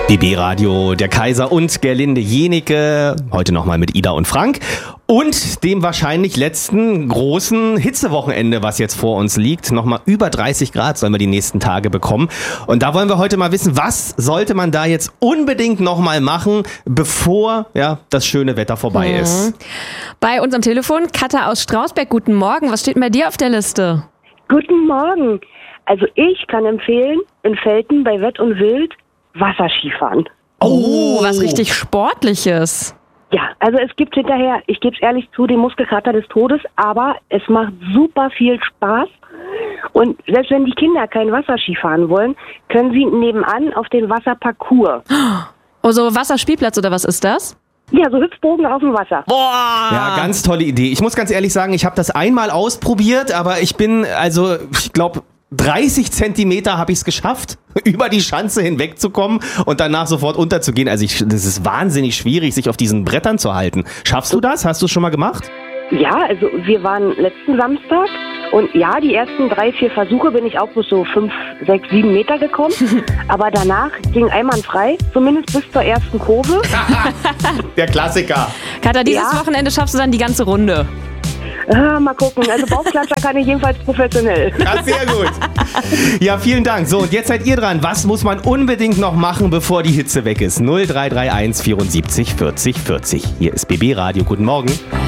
BB Radio, der Kaiser und Gerlinde Jenike. Heute nochmal mit Ida und Frank. Und dem wahrscheinlich letzten großen Hitzewochenende, was jetzt vor uns liegt. Nochmal über 30 Grad sollen wir die nächsten Tage bekommen. Und da wollen wir heute mal wissen, was sollte man da jetzt unbedingt nochmal machen, bevor das schöne Wetter vorbei ist. Bei uns am Telefon Katja aus Strausberg. Guten Morgen. Was steht denn bei dir auf der Liste? Guten Morgen. Also ich kann empfehlen, in Velten bei Wett und Wild Wasserskifahren. Oh, was richtig Sportliches. Ja, also es gibt hinterher, ich gebe es ehrlich zu, den Muskelkater des Todes, aber es macht super viel Spaß. Und selbst wenn die Kinder kein Wasserski fahren wollen, können sie nebenan auf den Wasserparcours. Oh, so Wasserspielplatz oder was ist das? Ja, so Hüpfbogen auf dem Wasser. Boah! Ja, ganz tolle Idee. Ich muss ganz ehrlich sagen, ich habe das einmal ausprobiert, aber ich glaube, 30 Zentimeter habe ich es geschafft, über die Schanze hinwegzukommen und danach sofort unterzugehen. Also das ist wahnsinnig schwierig, sich auf diesen Brettern zu halten. Schaffst du das? Hast du es schon mal gemacht? Ja, also wir waren letzten Samstag und ja, die ersten 3-4 Versuche bin ich auch bis so 5, 6, 7 Meter gekommen. Aber danach ging einwandfrei, zumindest bis zur ersten Kurve. Der Klassiker. Katja, dieses Wochenende schaffst du dann die ganze Runde. Mal gucken, also Bauchklatscher kann ich jedenfalls professionell. Ja, sehr gut. Ja, vielen Dank. So, und jetzt seid ihr dran. Was muss man unbedingt noch machen, bevor die Hitze weg ist? 0331 74 40 40. Hier ist BB Radio. Guten Morgen.